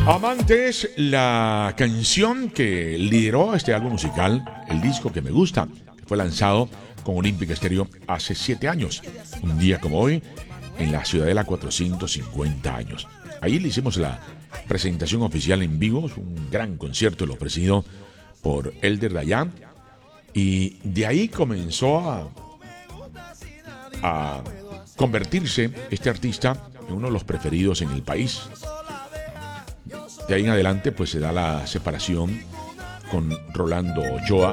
Amantes, la canción que lideró este álbum musical, el disco que me gusta, que fue lanzado con Olímpica Estéreo hace 7 años, un día como hoy, en la Ciudadela 450 años. Ahí le hicimos la presentación oficial en vivo, un gran concierto lo ofrecido por Elder Dayan, y de ahí comenzó a convertirse este artista en uno de los preferidos en el país. De ahí en adelante pues se da la separación con Rolando Ochoa.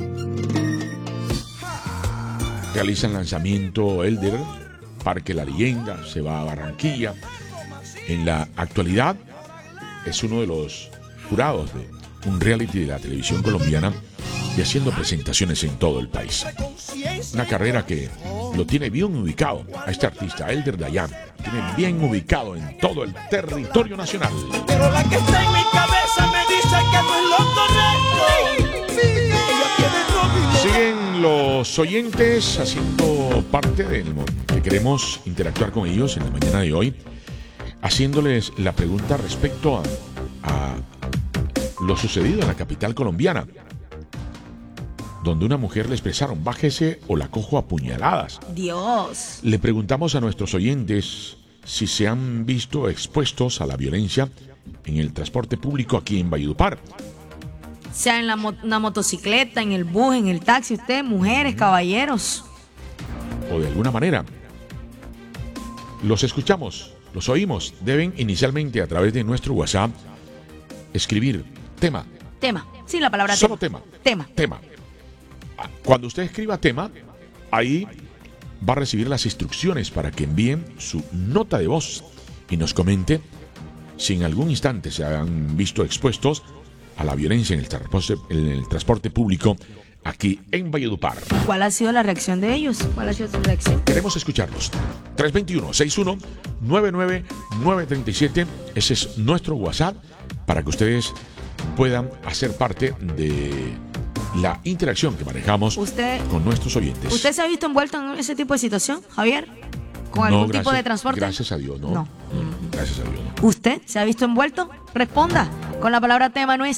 Realiza el lanzamiento Elder, Parque La Leyenda, se va a Barranquilla. En la actualidad es uno de los jurados de un reality de la televisión colombiana y haciendo presentaciones en todo el país. Una carrera que lo tiene bien ubicado a este artista, Elder Dayan. Tiene bien ubicado en todo el territorio nacional. Pero la que está en mi cabeza me dice que no es lo correcto. Siguen los oyentes haciendo parte del que queremos interactuar con ellos en la mañana de hoy, haciéndoles la pregunta respecto a lo sucedido en la capital colombiana, donde una mujer le expresaron: bájese o la cojo a puñaladas. Dios. Le preguntamos a nuestros oyentes si se han visto expuestos a la violencia en el transporte público aquí en Valledupar. Sea en una motocicleta, en el bus, en el taxi, ustedes, mujeres, caballeros. O de alguna manera. Los escuchamos, los oímos. Deben inicialmente a través de nuestro WhatsApp escribir tema. Tema, sin la palabra Solo tema. tema. Tema. Cuando usted escriba tema, ahí va a recibir las instrucciones para que envíen su nota de voz y nos comente si en algún instante se han visto expuestos a la violencia en el transporte público aquí en Valledupar. ¿Cuál ha sido la reacción de ellos? ¿Cuál ha sido su reacción? Queremos escucharlos. 321-61-99937. Ese es nuestro WhatsApp para que ustedes puedan hacer parte de la interacción que manejamos con nuestros oyentes. ¿Usted se ha visto envuelto en ese tipo de situación, Javier? ¿Con algún tipo de transporte? Gracias a Dios, no. Gracias a Dios, no. ¿Usted se ha visto envuelto? Responda con la palabra tema nuestra.